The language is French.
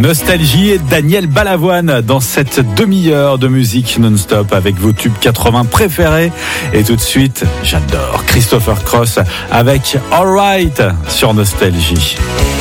Nostalgie et Daniel Balavoine dans cette demi-heure de musique non-stop avec vos tubes 80 préférés. Et tout de suite, j'adore Christopher Cross avec All Right sur Nostalgie.